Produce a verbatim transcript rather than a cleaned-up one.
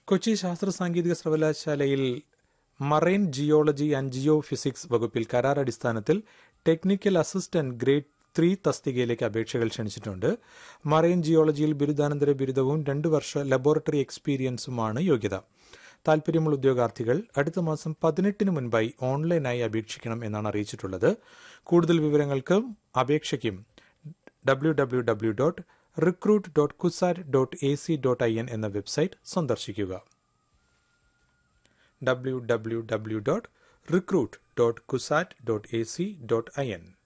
കൊച്ചി ശാസ്ത്ര സാങ്കേതിക സർവകലാശാലയിൽ marine geology and Jio physics വകുപ്പിൽ കരാർ അടിസ്ഥാനത്തിൽ ടെക്നിക്കൽ അസിസ്റ്റന്റ് ഗ്രേഡ് ത്രീ തസ്തികയിലേക്ക് അപേക്ഷകൾ ക്ഷണിച്ചിട്ടുണ്ട്. മറൈൻ ജിയോളജിയിൽ ബിരുദാനന്തര ബിരുദവും രണ്ടു വർഷ ലബോറട്ടറി എക്സ്പീരിയൻസുമാണ് യോഗ്യത. താൽപര്യമുള്ള ഉദ്യോഗാർത്ഥികൾ അടുത്ത മാസം പതിനെട്ടിന് മുൻപായി ഓൺലൈനായി അപേക്ഷിക്കണം എന്നാണ് അറിയിച്ചിട്ടുള്ളത്. കൂടുതൽ വിവരങ്ങൾക്ക് അപേക്ഷയ്ക്കും W W W dot recruit dot CUSAT dot A C dot I N എന്ന വെബ്സൈറ്റ് സന്ദർശിക്കുക. W W W dot recruit dot CUSAT dot A C dot I N